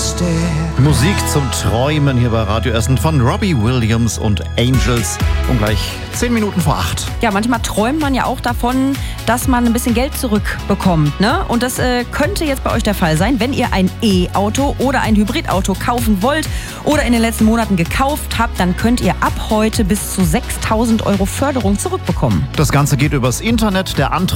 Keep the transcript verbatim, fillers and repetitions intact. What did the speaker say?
Musik zum Träumen hier bei Radio Essen von Robbie Williams und Angels um gleich zehn Minuten vor acht. Ja, manchmal träumt man ja auch davon, dass man ein bisschen Geld zurückbekommt, ne? Und das äh, könnte jetzt bei euch der Fall sein, wenn ihr ein E-Auto oder ein Hybridauto kaufen wollt oder in den letzten Monaten gekauft habt, dann könnt ihr ab heute bis zu sechstausend Euro Förderung zurückbekommen. Das Ganze geht übers Internet. Der Antrag